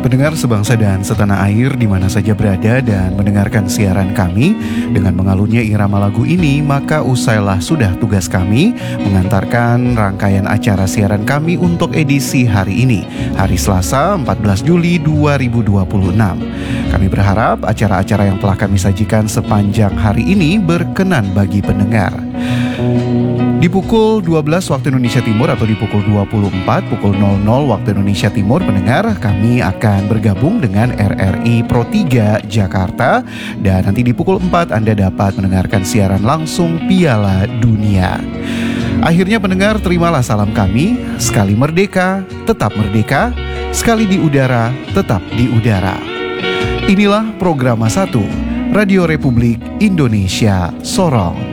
Pendengar sebangsa dan setanah air di mana saja berada dan mendengarkan siaran kami, dengan mengalunnya irama lagu ini, maka usailah sudah tugas kami mengantarkan rangkaian acara siaran kami untuk edisi hari ini, hari Selasa 14 Juli 2026. Kami berharap acara-acara yang telah kami sajikan sepanjang hari ini berkenan bagi pendengar. Di pukul 12 waktu Indonesia Timur atau di pukul 24, pukul 00 waktu Indonesia Timur, pendengar, kami akan bergabung dengan RRI Pro 3 Jakarta. Dan nanti di pukul 4 Anda dapat mendengarkan siaran langsung Piala Dunia. Akhirnya pendengar, terimalah salam kami. Sekali merdeka, tetap merdeka. Sekali di udara, tetap di udara. Inilah Programa 1 Radio Republik Indonesia Sorong.